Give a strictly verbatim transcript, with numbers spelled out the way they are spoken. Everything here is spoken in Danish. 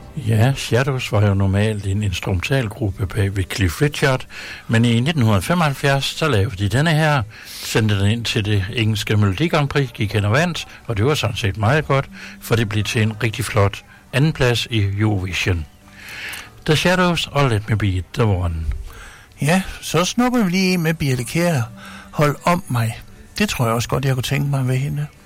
Ja, Shadows var jo normalt en instrumentalgruppe bag ved Cliff Richard, men i nitten femoghalvfjerds, så lavede de denne her, sendte den ind til det engelske Melodi Grand Prix, gik hen og vandt, og det var sådan set meget godt, for det blev til en rigtig flot andenplads i Eurovision. The Shadows og Let Me Be The One. Ja, så snupper vi lige med Birthe Kjær. Hold om mig. Det tror jeg også godt, jeg kunne tænke mig ved hende.